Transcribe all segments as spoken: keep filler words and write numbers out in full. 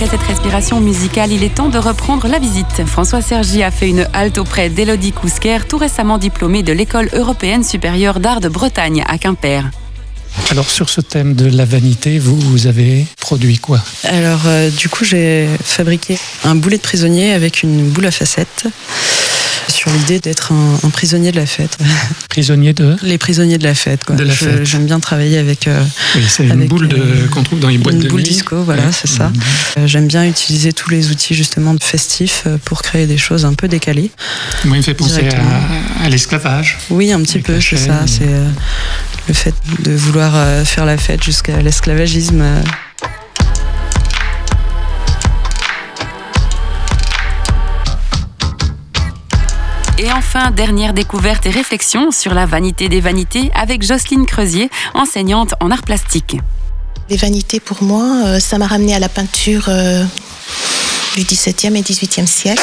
après cette respiration musicale, il est temps de reprendre la visite. François Sergi a fait une halte auprès d'Élodie Cousquer, tout récemment diplômée de l'École européenne supérieure d'art de Bretagne à Quimper. Alors sur ce thème de la vanité, vous, vous avez produit quoi? Alors euh, du coup j'ai fabriqué un boulet de prisonnier avec une boule à facettes sur l'idée d'être un, un prisonnier de la fête. Prisonnier de Les prisonniers de la fête. Quoi. De la Je, fête. J'aime bien travailler avec... Euh, oui, c'est avec, une boule de, euh, qu'on trouve dans les boîtes de nuit. Une boule disco, voilà, ouais. c'est ça. Mmh. Euh, j'aime bien utiliser tous les outils justement festifs pour créer des choses un peu décalées. Moi, il me fait penser à, à l'esclavage. Oui, un petit peu, c'est ça. Et... C'est euh, le fait de vouloir euh, faire la fête jusqu'à l'esclavagisme. Euh, Et enfin, dernière découverte et réflexion sur la vanité des vanités avec Jocelyne Creusier, enseignante en art plastique. Les vanités, pour moi, ça m'a ramené à la peinture du dix-septième et dix-huitième siècle,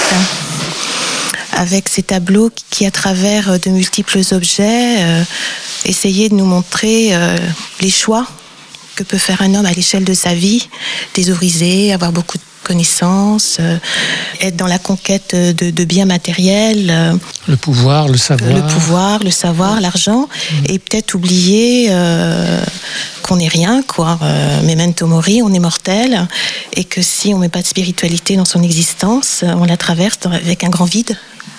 avec ces tableaux qui, à travers de multiples objets, essayaient de nous montrer les choix que peut faire un homme à l'échelle de sa vie, thésauriser, avoir beaucoup de connaissances, euh, être dans la conquête de, de biens matériels. Euh, le pouvoir, le savoir. Le pouvoir, le savoir, l'argent. Mmh. Et peut-être oublier euh, qu'on n'est rien, quoi. Euh, memento mori, on est mortel. Et que si on ne met pas de spiritualité dans son existence, on la traverse avec un grand vide.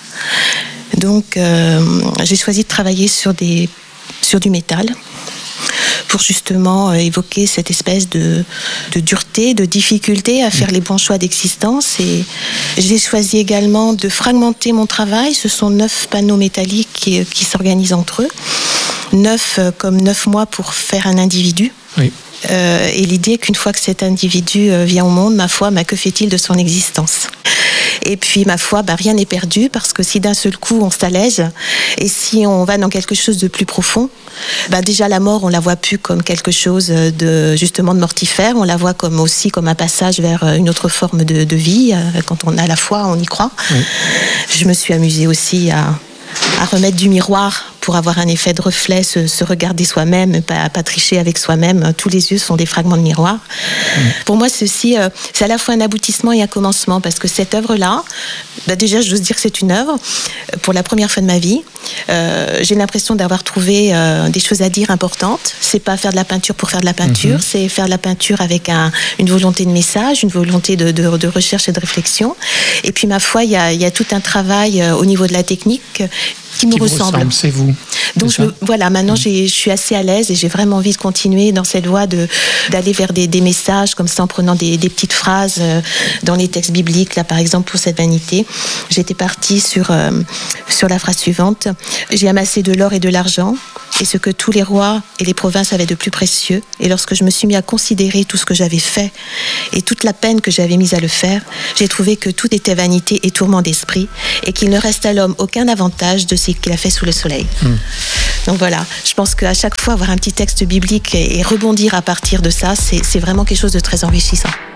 Donc, euh, j'ai choisi de travailler sur, des, sur du métal, pour justement évoquer cette espèce de, de dureté, de difficulté à faire les bons choix d'existence. Et j'ai choisi également de fragmenter mon travail. Ce sont neuf panneaux métalliques qui, qui s'organisent entre eux. Neuf comme neuf mois pour faire un individu. Oui. Euh, et l'idée qu'une fois que cet individu vient au monde, ma foi, bah, que fait-il de son existence ? Et puis, ma foi, bah, rien n'est perdu, parce que si d'un seul coup on s'allège, et si on va dans quelque chose de plus profond, bah, déjà la mort, on la voit plus comme quelque chose de, justement, de mortifère, on la voit comme aussi comme un passage vers une autre forme de, de vie. Quand on a la foi, on y croit. Oui. Je me suis amusée aussi à... à remettre du miroir pour avoir un effet de reflet, se, se regarder soi-même, pas, pas tricher avec soi-même. Tous les yeux sont des fragments de miroir. Mmh. Pour moi, ceci, euh, c'est à la fois un aboutissement et un commencement, parce que cette œuvre-là, bah déjà, j'ose dire que c'est une œuvre. Pour la première fois de ma vie, euh, j'ai l'impression d'avoir trouvé euh, des choses à dire importantes. C'est pas faire de la peinture pour faire de la peinture, mmh. c'est faire de la peinture avec un, une volonté de message, une volonté de, de, de recherche et de réflexion. Et puis, ma foi, il y a, y a tout un travail euh, au niveau de la technique qui me qui ressemble. ressemble. C'est vous. Donc je me, voilà, maintenant mmh. j'ai, je suis assez à l'aise et j'ai vraiment envie de continuer dans cette voie de, d'aller vers des, des messages comme ça en prenant des, des petites phrases euh, dans les textes bibliques. Là par exemple pour cette vanité, j'étais partie sur, euh, sur la phrase suivante: j'ai amassé de l'or et de l'argent et ce que tous les rois et les provinces avaient de plus précieux, et lorsque je me suis mis à considérer tout ce que j'avais fait et toute la peine que j'avais mise à le faire, j'ai trouvé que tout était vanité et tourment d'esprit, et qu'il ne reste à l'homme aucun avantage de ce qu'il a fait sous le soleil. Mmh. Donc voilà, je pense qu'à chaque fois avoir un petit texte biblique et rebondir à partir de ça, c'est, c'est vraiment quelque chose de très enrichissant.